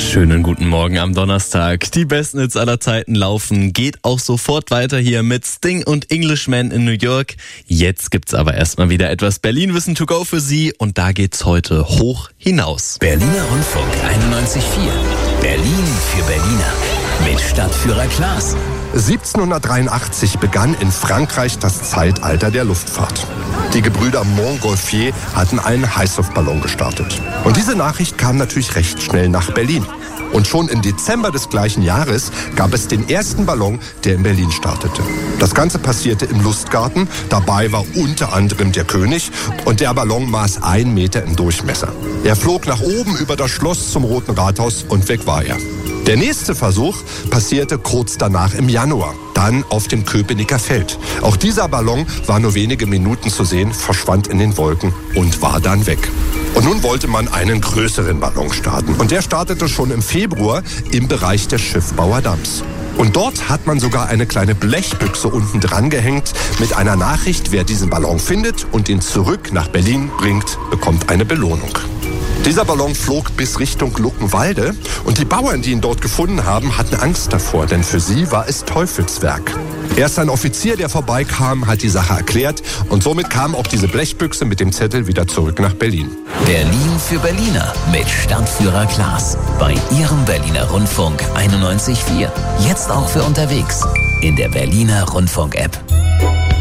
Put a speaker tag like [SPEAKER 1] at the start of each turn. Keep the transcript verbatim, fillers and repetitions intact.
[SPEAKER 1] Schönen guten Morgen am Donnerstag. Die besten Hits aller Zeiten laufen. Geht auch sofort weiter hier mit Sting und Englishman in New York. Jetzt gibt's aber erstmal wieder etwas Berlin-Wissen to go für Sie und da geht's heute hoch hinaus.
[SPEAKER 2] Berliner Rundfunk einundneunzig Komma vier. Berlin für Berliner. Mit Stadtführer Klaas.
[SPEAKER 3] siebzehnhundertdreiundachtzig begann in Frankreich das Zeitalter der Luftfahrt. Die Gebrüder Montgolfier hatten einen Heißluftballon gestartet. Und diese Nachricht kam natürlich recht schnell nach Berlin. Und schon im Dezember des gleichen Jahres gab es den ersten Ballon, der in Berlin startete. Das Ganze passierte im Lustgarten. Dabei war unter anderem der König und der Ballon maß einen Meter im Durchmesser. Er flog nach oben über das Schloss zum Roten Rathaus und weg war er. Der nächste Versuch passierte kurz danach im Januar, dann auf dem Köpenicker Feld. Auch dieser Ballon war nur wenige Minuten zu sehen, verschwand in den Wolken und war dann weg. Und nun wollte man einen größeren Ballon starten. Und der startete schon im Februar im Bereich des Schiffbauerdamms. Und dort hat man sogar eine kleine Blechbüchse unten dran gehängt mit einer Nachricht, wer diesen Ballon findet und ihn zurück nach Berlin bringt, bekommt eine Belohnung. Dieser Ballon flog bis Richtung Luckenwalde und die Bauern, die ihn dort gefunden haben, hatten Angst davor, denn für sie war es Teufelswerk. Erst ein Offizier, der vorbeikam, hat die Sache erklärt und somit kam auch diese Blechbüchse mit dem Zettel wieder zurück nach Berlin.
[SPEAKER 2] Berlin für Berliner mit Stadtführer Klaas bei Ihrem Berliner Rundfunk einundneunzig Komma vier. Jetzt auch für unterwegs in der Berliner Rundfunk-App.